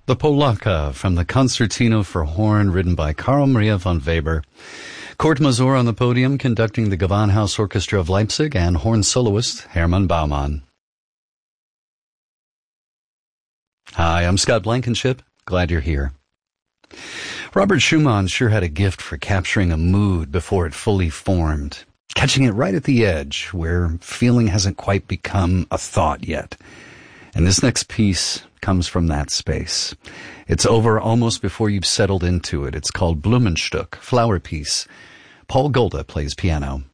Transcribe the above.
The Polacca from the Concertino for Horn, written by Carl Maria von Weber. Kurt Masur on the podium, conducting the Gewandhaus Orchestra of Leipzig, and horn soloist Hermann Baumann. Hi, I'm Scott Blankenship. Glad you're here. Robert Schumann sure had a gift for capturing a mood before it fully formed, catching it right at the edge where feeling hasn't quite become a thought yet. And this next piece comes from that space. It's over almost before you've settled into it. It's called Blumenstück, Flower Piece. Paul Golda plays piano.